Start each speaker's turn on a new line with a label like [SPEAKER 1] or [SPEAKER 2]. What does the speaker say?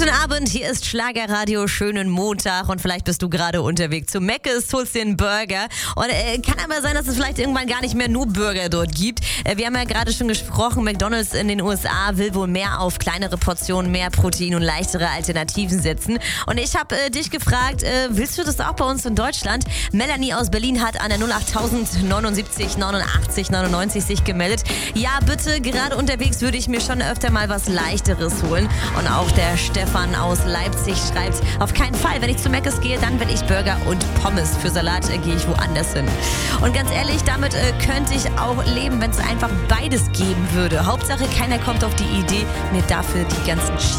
[SPEAKER 1] Guten Abend, hier ist Schlagerradio, schönen Montag und vielleicht bist du gerade unterwegs zu Mc's, holst dir einen Burger und kann aber sein, dass es vielleicht irgendwann gar nicht mehr nur Burger dort gibt. Wir haben ja gerade schon gesprochen, McDonald's in den USA will wohl mehr auf kleinere Portionen, mehr Protein und leichtere Alternativen setzen. Und ich habe dich gefragt, willst du das auch bei uns in Deutschland? Melanie aus Berlin hat an der 08000 79 89 99 sich gemeldet. Ja, bitte, gerade unterwegs würde ich mir schon öfter mal was Leichteres holen. Und auch der Stefan aus Leipzig schreibt, auf keinen Fall, wenn ich zu Mc's gehe, dann will ich Burger und Pommes. Für Salat gehe ich woanders hin. Und ganz ehrlich, damit könnte ich auch leben, wenn es einfach beides geben würde. Hauptsache, keiner kommt auf die Idee, mir dafür die ganzen